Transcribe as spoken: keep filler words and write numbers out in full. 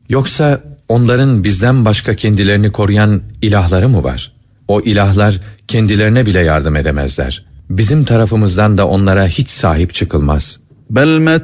Yoksa onların bizden başka kendilerini koruyan ilahları mı var? O ilahlar kendilerine bile yardım edemezler. Bizim tarafımızdan da onlara hiç sahip çıkılmaz. بَلْ